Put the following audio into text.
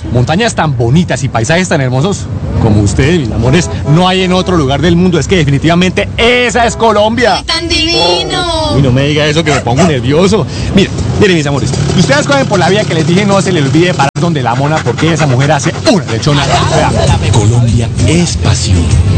montañas tan bonitas y paisajes tan hermosos como ustedes, mis amores, no hay en otro lugar del mundo. Es que definitivamente esa es Colombia. ¡Ay, tan divino! Uy, no me diga eso que me pongo nervioso. Miren, mis amores, ustedes cogen por la vía que les dije, no se les olvide parar donde la mona, porque esa mujer hace una lechona. Colombia es pasión.